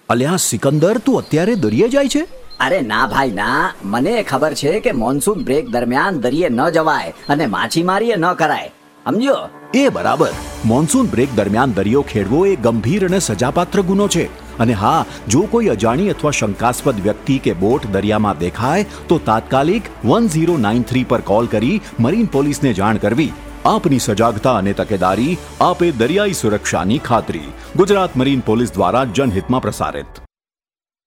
અલ્યા સિકંદર, તું અત્યારે દરિયે જાય છે? અરે ના ભાઈ ના, મને ખબર છે કે મોન્સૂન બ્રેક દરમિયાન દરિયે ન જવાય અને માછીમારી ન કરાય, સમજ્યો? એ બરાબર. મોન્સૂન બ્રેક દરમિયાન દરિયો ખેડવો એ ગંભીર અને સજાપાત્ર ગુનો છે. અને હા, જો કોઈ અજાણી અથવા શંકાસ્પદ વ્યક્તિ કે બોટ દરિયામાં દેખાય તો તાત્કાલિક 1093 પર કોલ કરી મરીન પોલીસને જાણ કરવી. આપની સજાગતા અને તકેદારી આપે દરિયાઈ સુરક્ષાની ખાતરી. ગુજરાત મરીન પોલીસ દ્વારા જનહિતમાં પ્રસારિત.